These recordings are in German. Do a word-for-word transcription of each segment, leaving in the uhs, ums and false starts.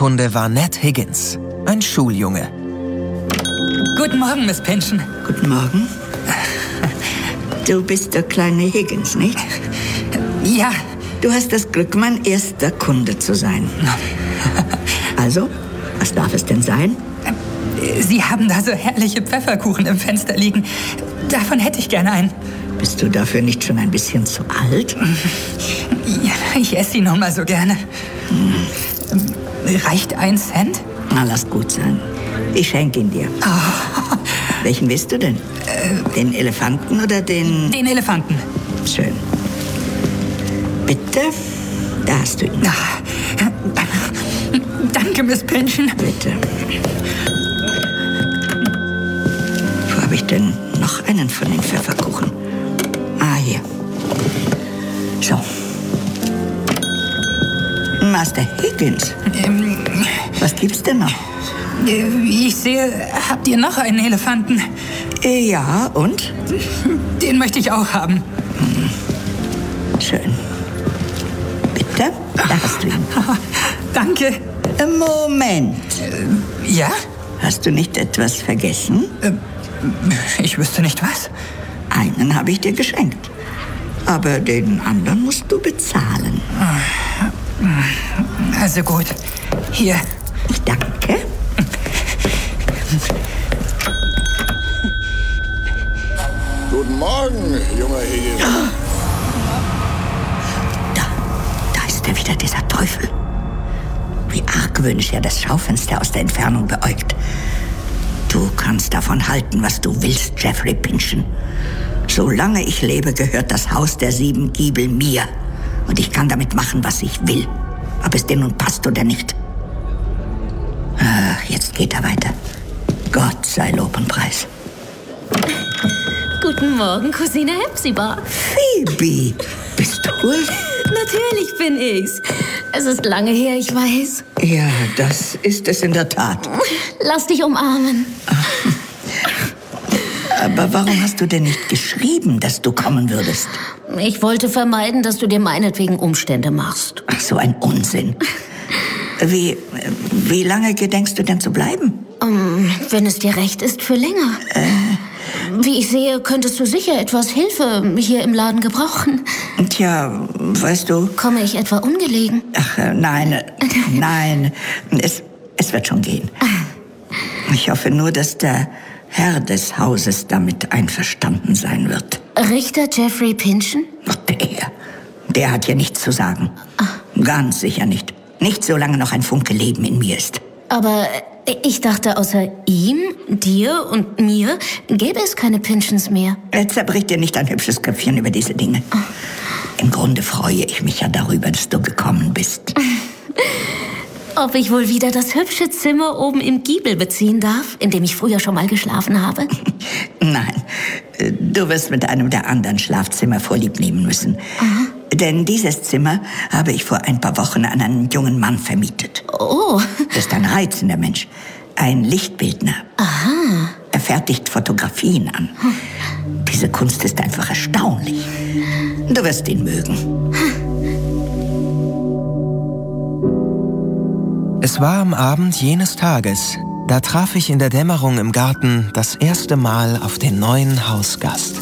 Kunde war Ned Higgins, ein Schuljunge. Guten Morgen, Miss Pynchon. Guten Morgen. Du bist der kleine Higgins, nicht? Ja. Du hast das Glück, mein erster Kunde zu sein. Also, was darf es denn sein? Sie haben da so herrliche Pfefferkuchen im Fenster liegen. Davon hätte ich gerne einen. Bist du dafür nicht schon ein bisschen zu alt? Ja, ich esse sie nun mal so gerne. Hm. Reicht ein Cent? Na, lass gut sein. Ich schenke ihn dir. Oh. Welchen willst du denn? Äh, den Elefanten oder den... Den Elefanten. Schön. Bitte, da hast du ihn. Ach, danke, Miss Pynchon. Bitte. Wo habe ich denn noch einen von den Pfefferkuchen? Ah, hier. So. Master Higgins. Ähm, Was gibt's denn noch? Ich sehe, habt ihr noch einen Elefanten? Ja, und? Den möchte ich auch haben. Hm. Schön. Bitte, da hast du ihn. Danke. Moment. Äh, ja? Hast du nicht etwas vergessen? Äh, ich wüsste nicht was. Einen habe ich dir geschenkt. Aber den anderen musst du bezahlen. Also gut. Hier. Danke. Guten Morgen, junger Higgins. Da, da ist er wieder, dieser Teufel. Wie argwöhnisch er das Schaufenster aus der Entfernung beäugt. Du kannst davon halten, was du willst, Geoffrey Pynchon. Solange ich lebe, gehört das Haus der sieben Giebel mir. Und ich kann damit machen, was ich will. Ob es dir nun passt oder nicht. Ach, jetzt geht er weiter. Gott sei Lob und Preis. Guten Morgen, Cousine Hepzibah. Phoebe, bist du es? Natürlich bin ich's. Es ist lange her, ich weiß. Ja, das ist es in der Tat. Lass dich umarmen. Aber warum hast du denn nicht geschrieben, dass du kommen würdest? Ich wollte vermeiden, dass du dir meinetwegen Umstände machst. Ach, so ein Unsinn. Wie, wie lange gedenkst du denn zu bleiben? Um, wenn es dir recht ist, für länger. Äh. Wie ich sehe, könntest du sicher etwas Hilfe hier im Laden gebrauchen. Tja, weißt du... Komme ich etwa ungelegen? Ach, nein, nein. Es, es wird schon gehen. Ich hoffe nur, dass der Herr des Hauses damit einverstanden sein wird. Richter Geoffrey Pynchon? Ach, der, der hat hier nichts zu sagen. Ganz sicher nicht. Nicht, solange noch ein Funke Leben in mir ist. Aber ich dachte, außer ihm, dir und mir gäbe es keine Pynchons mehr. Zerbrich dir nicht ein hübsches Köpfchen über diese Dinge. Oh. Im Grunde freue ich mich ja darüber, dass du gekommen bist. Ob ich wohl wieder das hübsche Zimmer oben im Giebel beziehen darf, in dem ich früher schon mal geschlafen habe? Nein, du wirst mit einem der anderen Schlafzimmer Vorlieb nehmen müssen. Aha. Denn dieses Zimmer habe ich vor ein paar Wochen an einen jungen Mann vermietet. Oh. Das ist ein reizender Mensch. Ein Lichtbildner. Aha. Er fertigt Fotografien an. Hm. Diese Kunst ist einfach erstaunlich. Du wirst ihn mögen. Hm. Es war am Abend jenes Tages. Da traf ich in der Dämmerung im Garten das erste Mal auf den neuen Hausgast.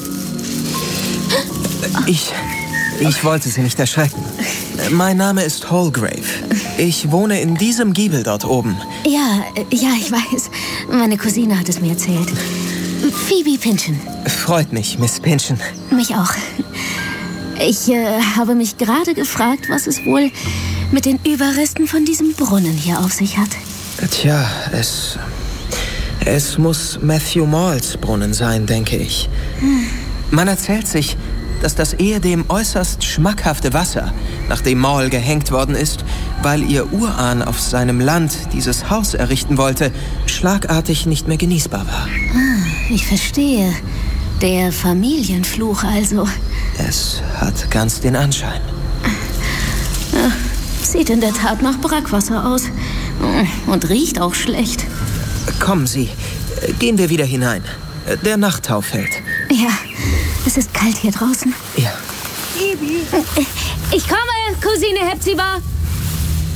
Ich... Ich wollte Sie nicht erschrecken. Mein Name ist Holgrave. Ich wohne in diesem Giebel dort oben. Ja, ja, ich weiß. Meine Cousine hat es mir erzählt. Phoebe Pynchon. Freut mich, Miss Pynchon. Mich auch. Ich äh, habe mich gerade gefragt, was es wohl mit den Überresten von diesem Brunnen hier auf sich hat. Tja, es... Es muss Matthew Maules Brunnen sein, denke ich. Hm. Man erzählt sich, dass das ehedem äußerst schmackhafte Wasser, nachdem Maule gehängt worden ist, weil ihr Urahn auf seinem Land dieses Haus errichten wollte, schlagartig nicht mehr genießbar war. Ah, ich verstehe. Der Familienfluch also. Es hat ganz den Anschein. Ja, sieht in der Tat nach Brackwasser aus. Und riecht auch schlecht. Kommen Sie, gehen wir wieder hinein. Der Nachttau fällt. Ja, es ist kalt hier draußen. Ja. Ich komme, Cousine Hepzibah.